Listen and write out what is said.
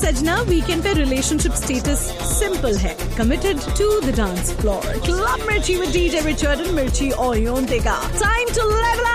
सजना वीकेंड पे relationship status simple है, committed to the dance floor. Club मिर्ची विद डीजे रिचर्ड एंड मिर्ची और योंतेका। Time two level